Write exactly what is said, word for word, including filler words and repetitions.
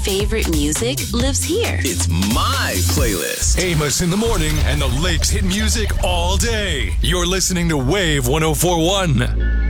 favorite music lives here. It's my playlist. Amos in the morning and the Lakes hit music all day. You're listening to Wave one oh four point one.